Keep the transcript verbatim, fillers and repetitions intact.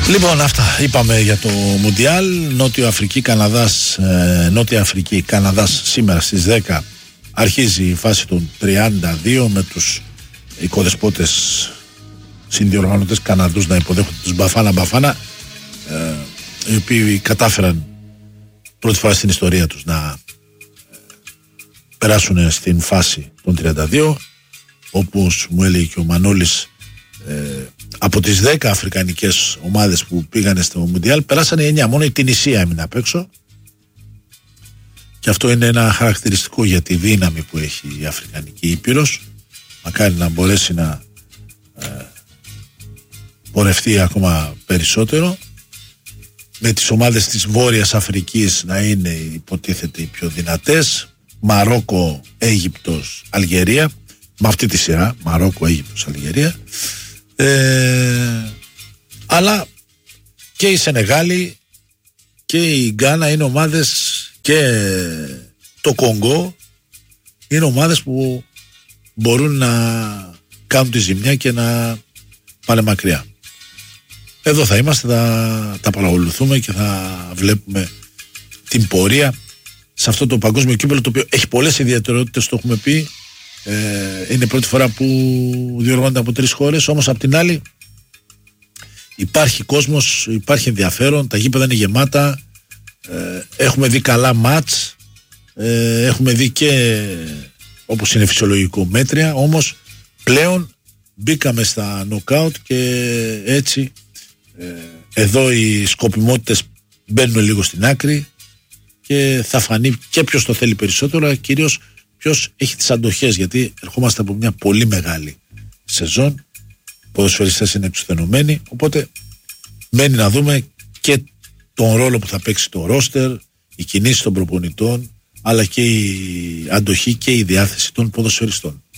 Λοιπόν, αυτά είπαμε για το Μουντιάλ. Νότιο Αφρική, Καναδάς, ε, Νότια Αφρική, Καναδάς σήμερα στις δέκα αρχίζει η φάση των τριάντα δύο με τους οικοδεσπότες συνδιοργανωτές Καναδούς να υποδέχονται τους Μπαφάνα Μπαφάνα, ε, οι οποίοι κατάφεραν πρώτη φορά στην ιστορία τους να ε, περάσουν στην φάση των τριάντα δύο, όπως μου έλεγε και ο Μανώλης, ε, από τις δέκα αφρικανικές ομάδες που πήγανε στο Μουντιάλ περάσανε εννιά, μόνο η Τινησία έμεινε απ' έξω, και αυτό είναι ένα χαρακτηριστικό για τη δύναμη που έχει η Αφρικανική Ήπειρος. Μακάρι να μπορέσει να ε, πορευτεί ακόμα περισσότερο, με τις ομάδες της Βόρειας Αφρικής να είναι υποτίθεται οι πιο δυνατές, Μαρόκο, Αίγυπτος, Αλγερία, με αυτή τη σειρά, Μαρόκο, Αίγυπτος, Αλγερία. Ε, αλλά και η Σενεγάλη και η Γκάνα είναι ομάδες, και το Κονγκό είναι ομάδες που μπορούν να κάνουν τη ζημιά και να πάνε μακριά. Εδώ θα είμαστε, θα τα παρακολουθούμε και θα βλέπουμε την πορεία σε αυτό το παγκόσμιο κύπελλο, το οποίο έχει πολλές ιδιαιτερότητες, το έχουμε πει. Ε, είναι πρώτη φορά που διοργανώνεται από τρεις χώρες, όμως απ' την άλλη υπάρχει κόσμος, υπάρχει ενδιαφέρον, τα γήπεδα είναι γεμάτα, ε, έχουμε δει καλά μάτς, ε, έχουμε δει και, όπως είναι φυσιολογικό, μέτρια, όμως πλέον μπήκαμε στα νοκάουτ και έτσι ε, εδώ οι σκοπιμότητες μπαίνουν λίγο στην άκρη και θα φανεί και ποιος το θέλει περισσότερο, αλλά κυρίως ποιος έχει τις αντοχές, γιατί ερχόμαστε από μια πολύ μεγάλη σεζόν, οι ποδοσφαιριστές είναι εξουθενωμένοι, οπότε μένει να δούμε και τον ρόλο που θα παίξει το ρόστερ, οι κινήσεις των προπονητών, αλλά και η αντοχή και η διάθεση των ποδοσφαιριστών.